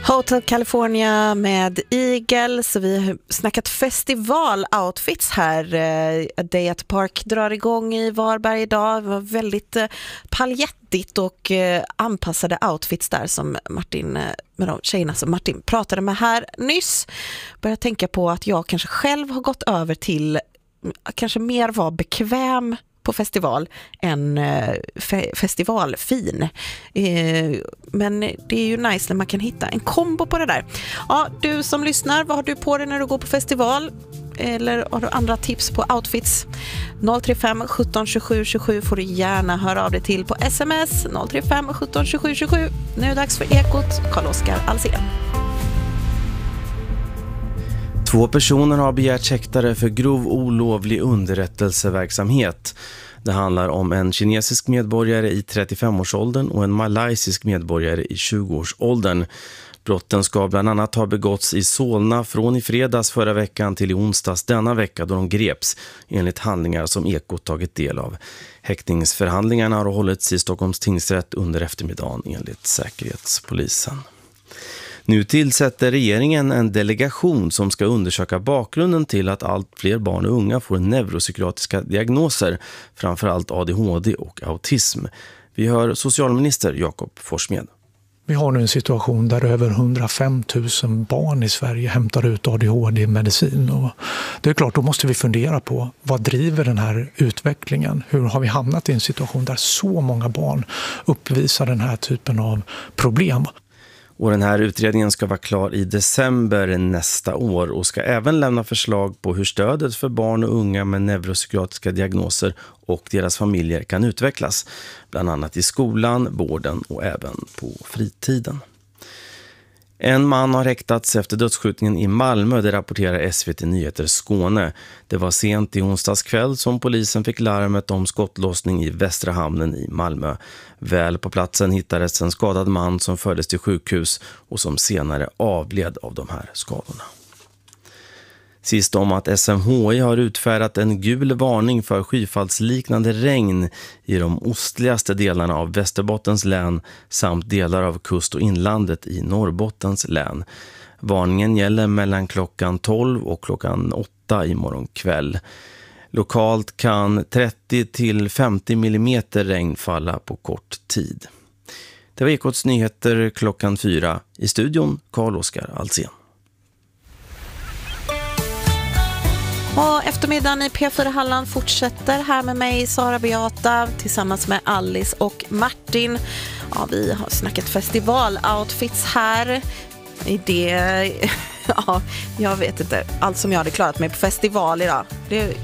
Hotel California med Eagle, så vi har snackat festival-outfits här. A Day at the Park drar igång i Varberg idag. Det var väldigt paljettigt och anpassade outfits där som Martin, med de tjejerna som Martin pratade med här nyss. Börjar tänka på att jag kanske själv har gått över till kanske mer vara bekväm på festival än festivalfin. Men det är ju nice när man kan hitta en kombo på det där. Ja, du som lyssnar, vad har du på dig när du går på festival? Eller har du andra tips på outfits? 035 17 27 27 får du gärna höra av dig till på sms 035 17 27 27. Nu är det dags för Ekot. Carl-Oskar Alsén. 2 personer har begärt häktade för grov olovlig underrättelseverksamhet. Det handlar om en kinesisk medborgare i 35-årsåldern och en malaysisk medborgare i 20-årsåldern. Brotten ska bland annat ha begåtts i Solna från i fredags förra veckan till i onsdags denna vecka då de greps enligt handlingar som Ekot tagit del av. Häktningsförhandlingarna har hållits i Stockholms tingsrätt under eftermiddagen enligt Säkerhetspolisen. Nu tillsätter regeringen en delegation som ska undersöka bakgrunden till att allt fler barn och unga får neuropsykiatriska diagnoser, framförallt ADHD och autism. Vi hör socialminister Jakob Forssmed. Vi har nu en situation där över 105 000 barn i Sverige hämtar ut ADHD-medicin. Och det är klart, då måste vi fundera på vad driver den här utvecklingen? Hur har vi hamnat i en situation där så många barn uppvisar den här typen av problem? Och den här utredningen ska vara klar i december nästa år och ska även lämna förslag på hur stödet för barn och unga med neuropsykiatriska diagnoser och deras familjer kan utvecklas. Bland annat i skolan, vården och även på fritiden. En man har häktats efter dödsskjutningen i Malmö, det rapporterar SVT Nyheter Skåne. Det var sent i onsdags kväll som polisen fick larmet om skottlossning i Västra hamnen i Malmö. Väl på platsen hittades en skadad man som fördes till sjukhus och som senare avled av de här skadorna. Sist om att SMHI har utfärdat en gul varning för skyfallsliknande regn i de ostligaste delarna av Västerbottens län samt delar av kust- och inlandet i Norrbottens län. Varningen gäller mellan klockan 12 och klockan 8 i morgon kväll. Lokalt kan 30-50 mm regn falla på kort tid. Det var Ekots nyheter klockan 4. I studion Carl-Oskar Alsén. Och eftermiddagen i P4 Halland fortsätter här med mig, Sara Beata, tillsammans med Alice och Martin. Ja, vi har snackat festival-outfits här. I det, ja, jag vet inte allt som jag hade klarat mig på festival idag.